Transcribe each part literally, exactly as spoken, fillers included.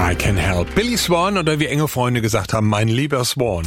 I Can Help. Billy Swan oder wie enge Freunde gesagt haben, mein lieber Swan.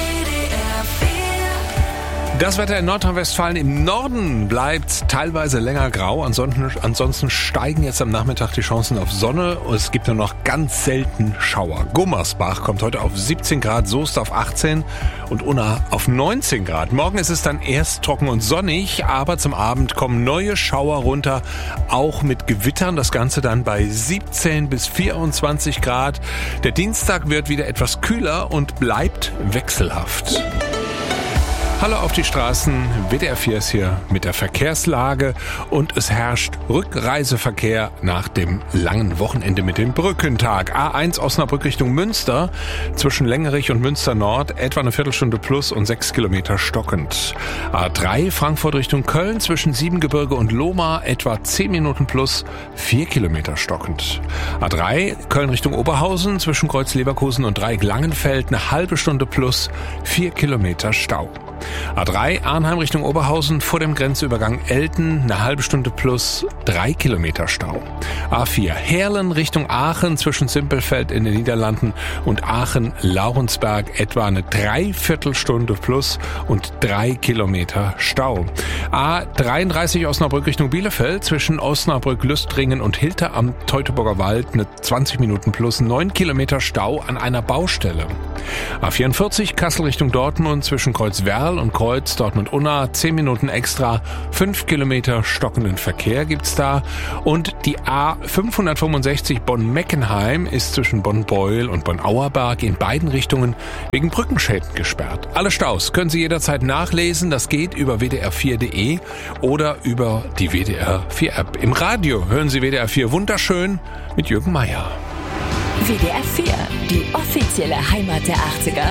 Das Wetter in Nordrhein-Westfalen im Norden bleibt teilweise länger grau. Ansonsten, ansonsten steigen jetzt am Nachmittag die Chancen auf Sonne. Es gibt nur noch ganz selten Schauer. Gummersbach kommt heute auf siebzehn Grad, Soest auf achtzehn und Unna auf neunzehn Grad. Morgen ist es dann erst trocken und sonnig, aber zum Abend kommen neue Schauer runter, auch mit Gewittern. Das Ganze dann bei siebzehn bis vierundzwanzig Grad. Der Dienstag wird wieder etwas kühler und bleibt wechselhaft. Hallo auf die Straßen, W D R vier ist hier mit der Verkehrslage und es herrscht Rückreiseverkehr nach dem langen Wochenende mit dem Brückentag. A eins Osnabrück Richtung Münster, zwischen Längerich und Münster Nord, etwa eine Viertelstunde plus und sechs Kilometer stockend. A drei Frankfurt Richtung Köln, zwischen Siebengebirge und Lohmar, etwa zehn Minuten plus, vier Kilometer stockend. A drei Köln Richtung Oberhausen, zwischen Kreuz Leverkusen und Dreieck Langenfeld, eine halbe Stunde plus, vier Kilometer Stau. A drei Arnheim Richtung Oberhausen, vor dem Grenzübergang Elten, eine halbe Stunde plus, drei Kilometer Stau. A vier Heerlen Richtung Aachen, zwischen Simpelfeld in den Niederlanden und Aachen-Laurensberg, etwa eine Dreiviertelstunde plus und drei Kilometer Stau. A dreiunddreißig Osnabrück Richtung Bielefeld, zwischen Osnabrück, Lüstringen und Hilter am Teutoburger Wald, eine zwanzig Minuten plus, neun Kilometer Stau an einer Baustelle. A vierundvierzig Kassel Richtung Dortmund, zwischen Kreuzwerl und Kreuz Dortmund-Unna, zehn Minuten extra, fünf Kilometer stockenden Verkehr gibt's da. Und die A fünfhundertfünfundsechzig Bonn-Meckenheim ist zwischen Bonn-Beul und Bonn-Auerberg in beiden Richtungen wegen Brückenschäden gesperrt. Alle Staus können Sie jederzeit nachlesen. Das geht über w d r vier punkt d e oder über die W D R vier App. Im Radio hören Sie W D R vier wunderschön mit Jürgen Meier. W D R vier, die offizielle Heimat der achtziger.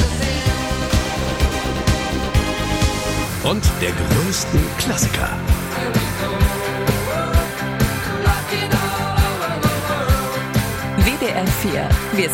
Und der größten Klassiker. W D R vier, wir